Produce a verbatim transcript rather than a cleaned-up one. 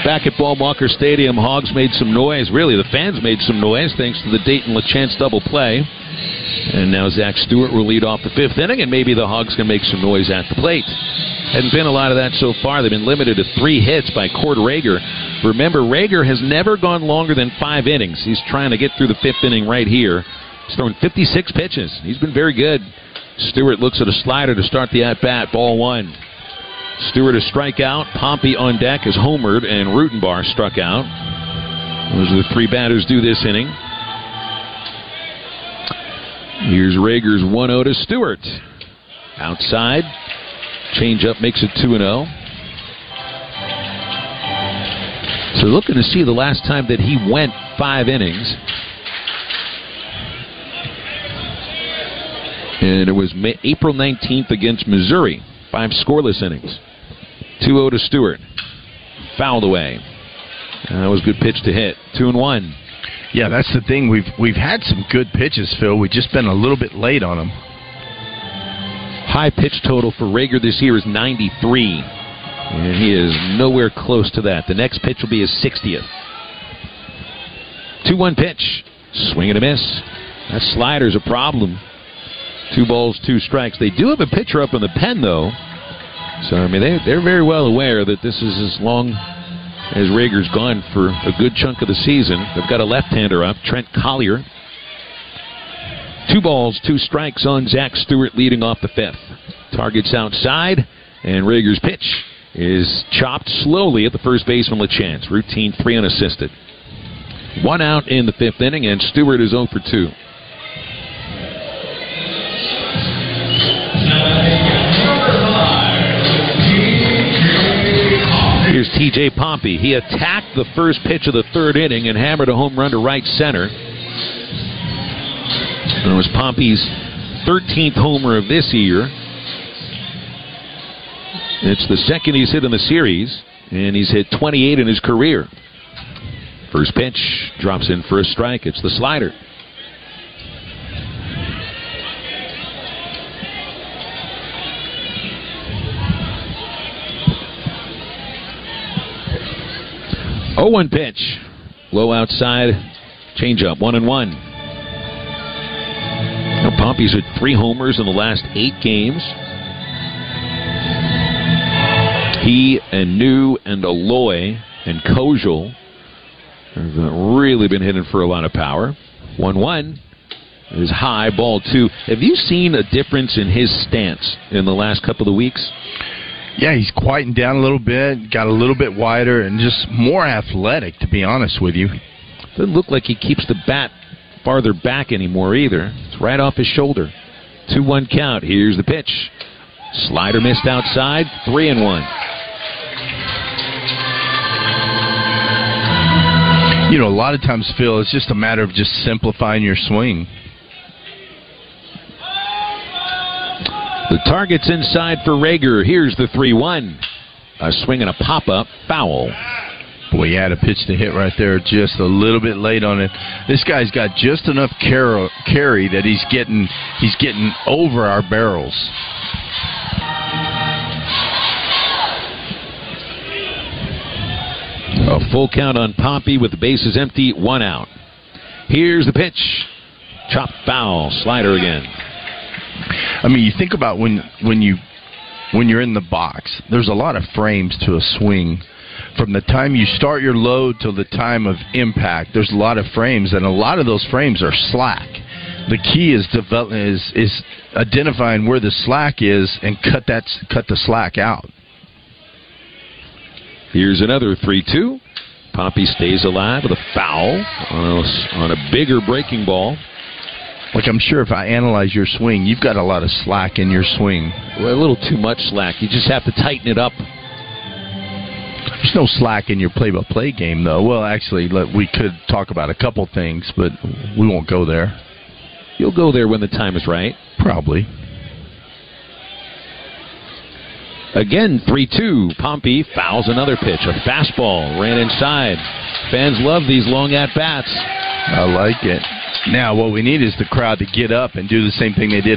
Back at Paul Walker Stadium, Hogs made some noise. Really, the fans made some noise thanks to the Dayton-LaChance double play. And now Zach Stewart will lead off the fifth inning, and maybe the Hogs can make some noise at the plate. Hasn't been a lot of that so far. They've been limited to three hits by Cord Rager. Remember, Rager has never gone longer than five innings. He's trying to get through the fifth inning right here. He's thrown fifty-six pitches. He's been very good. Stewart looks at a slider to start the at-bat. Ball one. Stewart a strikeout. Pompey on deck is homered, and Rutenbar struck out. Those are the three batters due this inning. Here's Rager's one oh to Stewart. Outside. Changeup makes it two and oh. So looking to see the last time that he went five innings. And it was May, April nineteenth against Missouri. Five scoreless innings. two oh to Stewart. Fouled away. And that was a good pitch to hit. Two and one. Yeah, that's the thing. We've we've had some good pitches, Phil. We've just been a little bit late on them. High pitch total for Rager this year is ninety-three. And he is nowhere close to that. The next pitch will be his sixtieth. two one pitch. Swing and a miss. That slider's a problem. Two balls, two strikes. They do have a pitcher up in the pen, though. So, I mean, they, they're very well aware that this is as long as Rager's gone for a good chunk of the season. They've got a left-hander up, Trent Collier. Two balls, two strikes on Zach Stewart leading off the fifth. Targets outside, and Rager's pitch is chopped slowly at the first baseman LaChance. Routine three unassisted. One out in the fifth inning, and Stewart is oh for two. Here's T J Pompey. He attacked the first pitch of the third inning and hammered a home run to right center. And it was Pompey's thirteenth homer of this year. It's the second he's hit in the series, and he's hit twenty-eight in his career. First pitch drops in for a strike. It's the slider. oh one pitch. Low outside. Changeup. One and one. Now Pompey's hit three homers in the last eight games. He and New and Aloy and Kojal have really been hitting for a lot of power. one one is high. Ball two. Have you seen a difference in his stance in the last couple of weeks? Yeah, he's quieting down a little bit, got a little bit wider, and just more athletic, to be honest with you. Doesn't look like he keeps the bat farther back anymore either. It's right off his shoulder. two one count. Here's the pitch. Slider missed outside. three and one. You know, a lot of times, Phil, it's just a matter of just simplifying your swing. The target's inside for Rager. Here's the three one. A swing and a pop-up. Foul. Boy, he had a pitch to hit right there, just a little bit late on it. This guy's got just enough car- carry that he's getting he's getting over our barrels. A full count on Pompey with the bases empty. One out. Here's the pitch. Chop foul. Slider again. I mean, you think about when when you when you're in the box. There's a lot of frames to a swing. From the time you start your load till the time of impact, there's a lot of frames, and a lot of those frames are slack. The key is develop, is is identifying where the slack is and cut that cut the slack out. Here's another three two. Pompey stays alive with a foul on a, on a bigger breaking ball. Like, I'm sure if I analyze your swing, you've got a lot of slack in your swing. Well, a little too much slack. You just have to tighten it up. There's no slack in your play-by-play game, though. Well, actually, we could talk about a couple things, but we won't go there. You'll go there when the time is right. Probably. Again, three two. Pompey fouls another pitch. A fastball ran inside. Fans love these long at-bats. I like it. Now, what we need is the crowd to get up and do the same thing they did